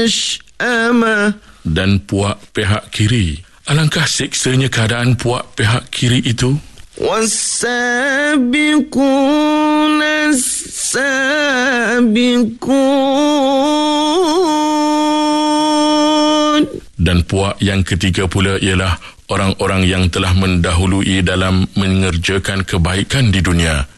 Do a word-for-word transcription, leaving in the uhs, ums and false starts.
mash'amah. Dan puak pihak kiri. Alangkah siksanya keadaan puak pihak kiri itu. وَالسَّابِقُونَ السَّابِقُونَ. Dan puak yang ketiga pula ialah orang-orang yang telah mendahului dalam mengerjakan kebaikan di dunia.